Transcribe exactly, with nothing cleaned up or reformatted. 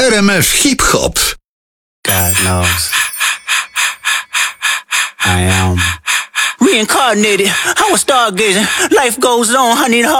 R M F Hip Hop. God knows. I am reincarnated. I was stargazing. Life goes on. I need a